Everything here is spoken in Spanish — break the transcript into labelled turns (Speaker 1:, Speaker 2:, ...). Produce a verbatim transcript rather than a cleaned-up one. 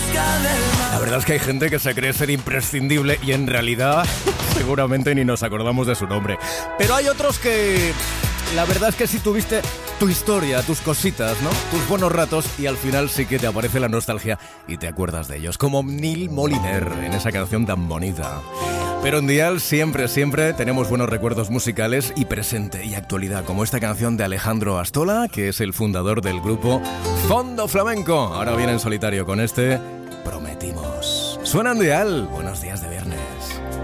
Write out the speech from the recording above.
Speaker 1: La verdad es que hay gente que se cree ser imprescindible y en realidad seguramente ni nos acordamos de su nombre. Pero hay otros que... La verdad es que sí tuviste tu historia, tus cositas, ¿no? Tus buenos ratos y al final sí que te aparece la nostalgia y te acuerdas de ellos. Como Neil Moliner en esa canción tan bonita. Pero en Dial siempre, siempre tenemos buenos recuerdos musicales y presente y actualidad, como esta canción de Alejandro Astola, que es el fundador del grupo Fondo Flamenco. Ahora viene en solitario con este Prometimos. Suena en Dial. Buenos días de viernes.